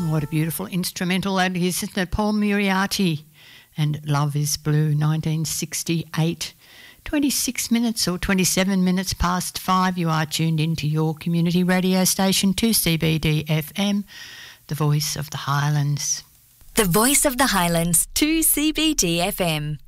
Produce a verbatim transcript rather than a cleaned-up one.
What a beautiful instrumental that is, isn't it? Paul Moriarty and Love is Blue, nineteen sixty-eight. twenty-six minutes or twenty-seven minutes past five, you are tuned into your community radio station, two C B D F M, the voice of the Highlands. The voice of the Highlands, two C B D F M.